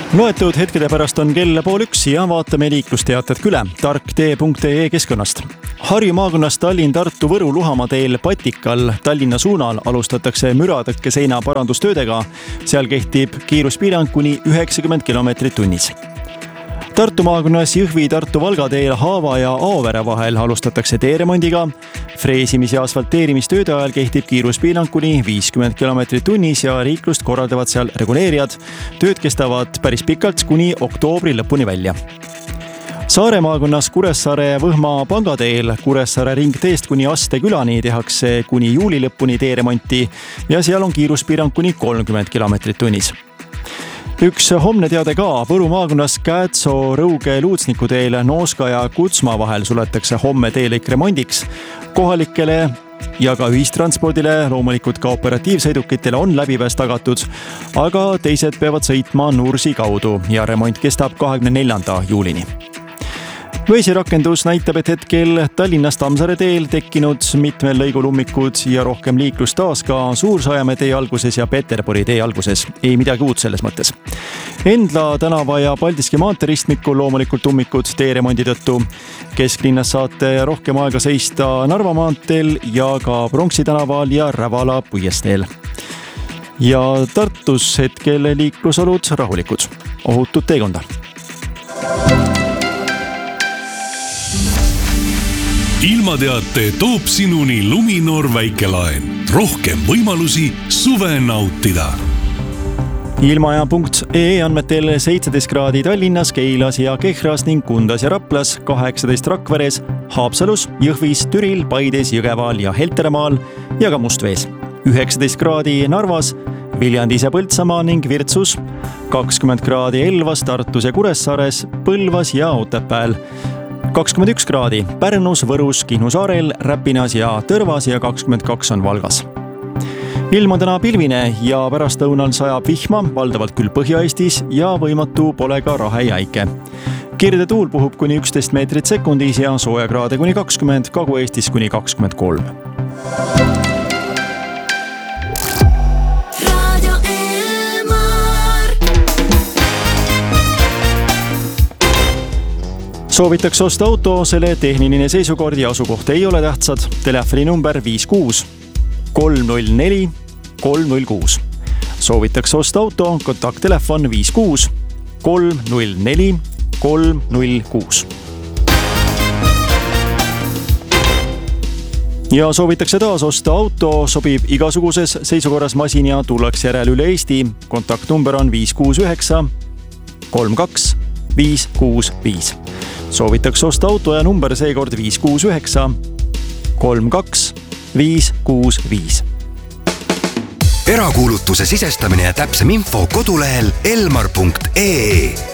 Loetud hetkede pärast on kell 12:30 ja vaatame liiklusteated üle tarktee.ee keskkonnast. Harju maakonnas Tallinn-Tartu-Võru Luhamaa teel Patikal Tallinna suunal alustatakse müratõkkeseina parandustöödega. Seal kehtib kiiruspiirang kuni 90 km tunnis. Tartu maakonnas Jõhvi-Tartu-Valga teel Haava ja Aovere vahel alustatakse teeremondiga. Freesimis- ja asfalteerimistööde ajal kehtib kiiruspiirang kuni 50 km tunnis ja liiklust korraldavad seal reguleerijad. Tööd kestavad päris pikalt kuni oktoobri lõpuni välja. Saare maakonnas Kuressaare-Võhma pangateel Kuressaare ringteest kuni Aste külani tehakse kuni juuli lõpuni teeremonti ja seal on kiiruspiirang kuni 30 km tunnis. Üks homne teade ka. Võru maakonnas Käätso-Rõuge-Luutsniku teel Nooska ja Kutsma vahel suletakse homme teelõik remondiks. Kohalikele ja ka ühistranspordile, loomulikult ka operatiivsõidukitele on läbipääs tagatud, aga teised peavad sõitma Nursi kaudu ja remont kestab 24. juulini. Waze'i rakendus näitab, et hetkel Tallinnas Tammsaare teel tekkinud mitmel lõigul ummikud ja rohkem liiklust taas ka Suur-Saajamäe tee alguses ja Peterburi tee alguses. Ei midagi uut selles mõttes. Endla tänava ja Paldiski maantee ristmikul loomulikult ummikud teeremondi tõttu. Kesklinnas saate rohkem aega seista Narva maanteel ja ka Pronksi tänaval ja Rävala puiesteel. Ja Tartus hetkel liiklusolud rahulikud. Ohutut teekonda! Ilmateate toob sinuni Luminor väikelaen. Rohkem võimalusi suve nautida. Ilmaja.ee andmetel 17 kraadi Tallinnas, Keilas ja Kehras ning Kundas ja Raplas, 18 Rakveres, Haapsalus, Jõhvis, Türil, Paides, Jõgeval ja Helteremaal ja ka Mustvees. 19 kraadi Narvas, Viljandis ja Põltsamaa ning Virtsus, 20 kraadi Elvas, Tartus ja Kuressaares, Põlvas ja Otepääl. 21 kraadi Pärnus, Võrus, Kihnu saarel, Räpinas ja Tõrvas ja 22 on Valgas. Ilm on täna pilvine ja pärastlõunal sajab vihma, valdavalt küll Põhja-Eestis ja võimatu pole ka rahe jäike. Kirde tuul puhub kuni 11 meetrit sekundis ja soojakraade kuni 20, Kagu-Eestis kuni 23. Soovitakse osta auto, selle tehniline seisukord ja asukoht ei ole tähtsad. Telefoni number 56 304 306. Soovitakse osta auto, kontakttelefon 56 304 306. Ja soovitakse taas osta auto, sobib igasuguses seisukorras masin ja tullakse järel üle Eesti. Kontaktnumber on 569 32 565. Soovitakse osta auto ja number seekord 569 32 565. Erakuulutuse sisestamine ja täpsem info kodulehel elmar.ee.